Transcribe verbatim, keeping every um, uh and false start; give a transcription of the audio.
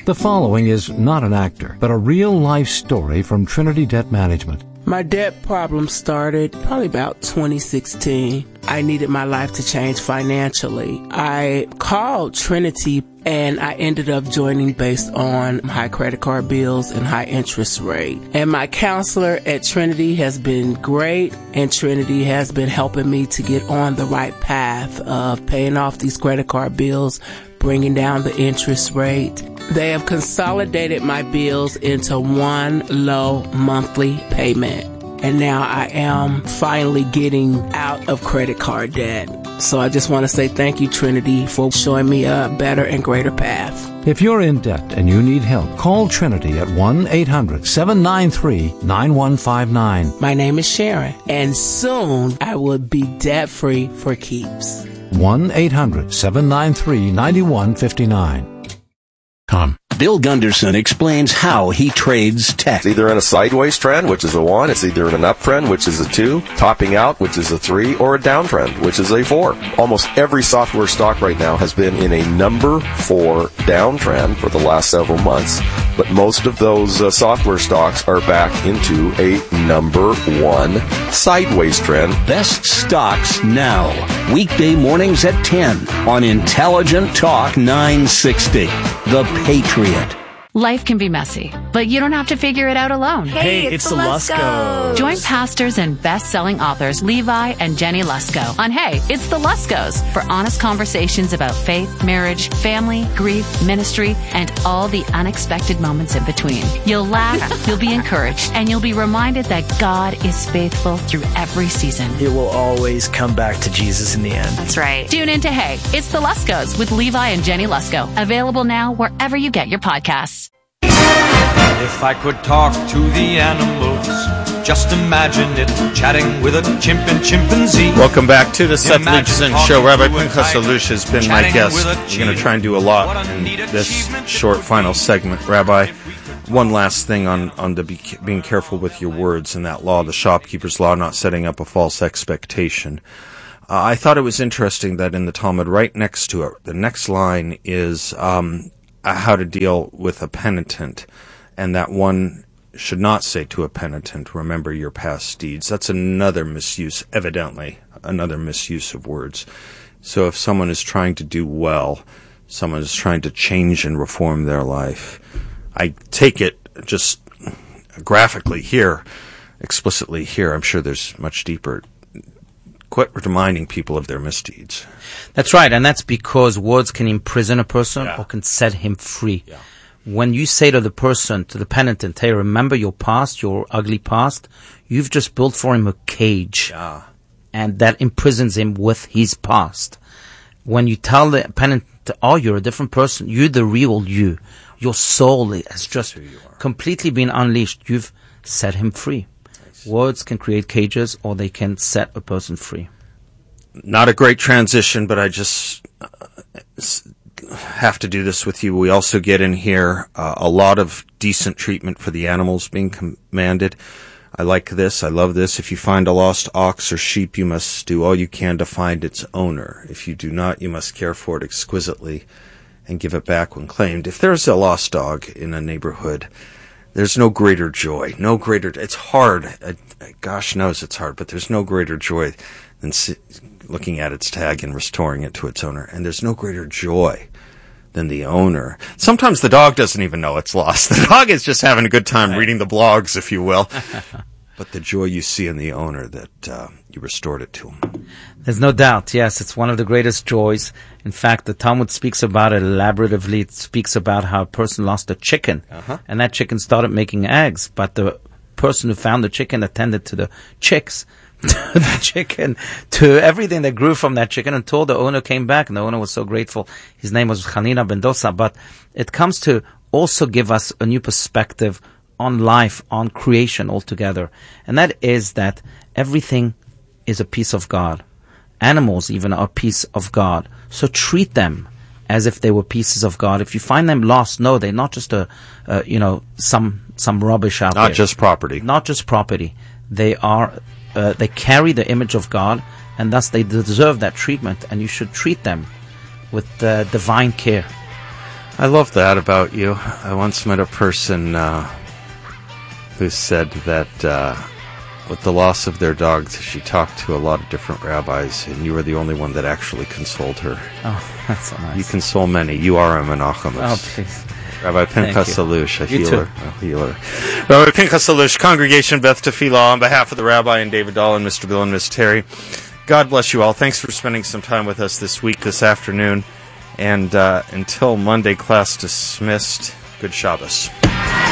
The following is not an actor, but a real-life story from Trinity Debt Management. My debt problem started probably about twenty sixteen. I needed my life to change financially. I called Trinity and I ended up joining based on high credit card bills and high interest rate. And my counselor at Trinity has been great, and Trinity has been helping me to get on the right path of paying off these credit card bills, bringing down the interest rate. They have consolidated my bills into one low monthly payment. And now I am finally getting out of credit card debt. So I just want to say thank you, Trinity, for showing me a better and greater path. If you're in debt and you need help, call Trinity at one eight hundred seven nine three nine one five nine. My name is Sharon, and soon I will be debt-free for keeps. one eight hundred seven nine three nine one five nine. Tom. Bill Gunderson explains how he trades tech. It's either in a sideways trend, which is a one. It's either in an uptrend, which is a two. Topping out, which is a three. Or a downtrend, which is a four. Almost every software stock right now has been in a number four downtrend for the last several months. But most of those uh, software stocks are back into a number one sideways trend. Best stocks now. Weekday mornings at ten on Intelligent Talk nine sixty. The Patriot. Life can be messy, but you don't have to figure it out alone. Hey, it's, it's the Luskos. Join pastors and best-selling authors Levi and Jenny Lusko on Hey, It's the Luskos for honest conversations about faith, marriage, family, grief, ministry, and all the unexpected moments in between. You'll laugh, you'll be encouraged, and you'll be reminded that God is faithful through every season. It will always come back to Jesus in the end. That's right. Tune in to Hey, It's the Luskos with Levi and Jenny Lusko. Available now wherever you get your podcasts. If I could talk to the animals, just imagine it, chatting with a chimp and chimpanzee. Welcome back to the Seth Leibsohn Show. Rabbi Pinchas Allouche has been my guest. We're going to try and do a lot in this short final segment. Rabbi, one last thing on, on the be, being careful with your words and that law, the shopkeeper's law, not setting up a false expectation. Uh, I thought it was interesting that in the Talmud, right next to it, the next line is um, how to deal with a penitent. And that one should not say to a penitent, remember your past deeds. That's another misuse, evidently, another misuse of words. So if someone is trying to do well, someone is trying to change and reform their life, I take it just graphically here, explicitly here. I'm sure there's much deeper. Quit reminding people of their misdeeds. That's right, and that's because words can imprison a person yeah. or can set him free. Yeah. When you say to the person, to the penitent, hey, remember your past, your ugly past, you've just built for him a cage. Yeah. And that imprisons him with his past. When you tell the penitent, oh, you're a different person, you're the real you. Your soul has just completely been unleashed. You've set him free. Words can create cages or they can set a person free. Not a great transition, but I just uh, have to do this with you. We also get in here uh, a lot of decent treatment for the animals being commanded. I like this. I love this. If you find a lost ox or sheep, you must do all you can to find its owner. If you do not, you must care for it exquisitely and give it back when claimed. If there's a lost dog in a neighborhood, there's no greater joy, no greater, it's hard, uh, gosh knows it's hard, but there's no greater joy than see, looking at its tag and restoring it to its owner. And there's no greater joy than the owner. Sometimes the dog doesn't even know it's lost. The dog is just having a good time reading the blogs, if you will. But the joy you see in the owner that uh, you restored it to him. There's no doubt. Yes, it's one of the greatest joys. In fact, the Talmud speaks about it elaboratively. It speaks about how a person lost a chicken, uh-huh. and that chicken started making eggs, but the person who found the chicken attended to the chicks, to the chicken, to everything that grew from that chicken until the owner came back, and the owner was so grateful. His name was Hanina ben Dosa. But it comes to also give us a new perspective on life, on creation altogether. And that is that everything is a piece of God. Animals even are a piece of God. So treat them as if they were pieces of God. If you find them lost, no, they're not just a, uh, you know, some some rubbish out there. Not just property. Not just property. They are, uh, they carry the image of God, and thus they deserve that treatment. And you should treat them with uh, divine care. I love that about you. I once met a person uh, who said that uh, with the loss of their dog, she talked to a lot of different rabbis, and you were the only one that actually consoled her. Oh, that's so nice. You console many. You are a Menachem. Oh, please. Rabbi Pinchas Salush, a You healer. too. A healer. Rabbi Pinchas Salush, Congregation Beth Tefillah, on behalf of the Rabbi and David Dahl and Mister Bill and Miss Terry. God bless you all. Thanks for spending some time with us this week, this afternoon. And uh, until Monday, class dismissed, good Shabbos.